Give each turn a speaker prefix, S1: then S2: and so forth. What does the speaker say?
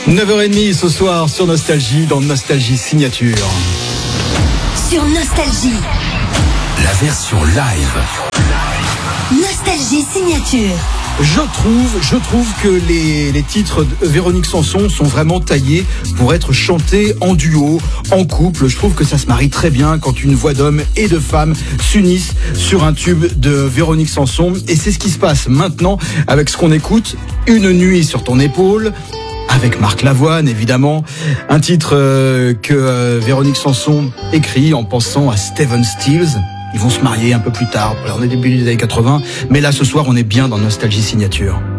S1: 9h30 ce soir sur Nostalgie, dans Nostalgie Signature.
S2: Sur Nostalgie,
S3: la version live.
S2: Nostalgie Signature.
S1: Je trouve que les titres de Véronique Sanson sont vraiment taillés pour être chantés en duo, en couple. Je trouve que ça se marie très bien quand une voix d'homme et de femme s'unissent sur un tube de Véronique Sanson. Et c'est ce qui se passe maintenant avec ce qu'on écoute, Une nuit sur ton épaule, avec Marc Lavoine, évidemment. Un titre que Véronique Sanson écrit en pensant à Stephen Stills. Ils vont se marier un peu plus tard. Alors, on est début des années 80. Mais là, ce soir, on est bien dans Nostalgie Signature.